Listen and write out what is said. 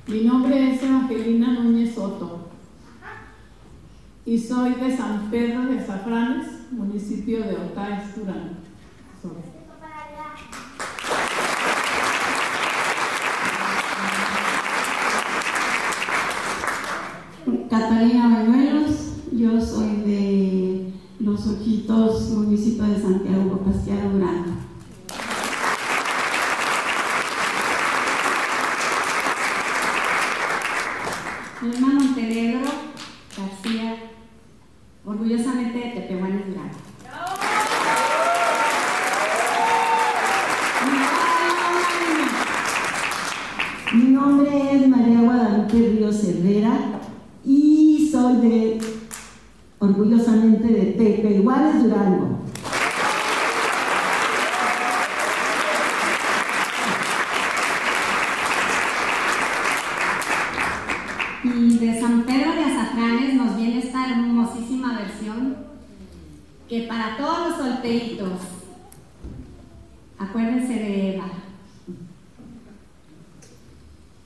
Mi nombre es Evangelina Núñez Soto y soy de San Pedro de Azafranes, municipio de Otaes, Durango. Catalina Bañuelos, yo soy de Los Ojitos, municipio de Santiago Pastiano, Durango. Alma Montenegro García, orgullosamente de Tepehuanes, Durango. Mi nombre es María Guadalupe Ríos Herrera y soy orgullosamente de Tepehuanes, Durango. Y de San Pedro de Azafranes nos viene esta hermosísima versión que para todos los solteritos, acuérdense de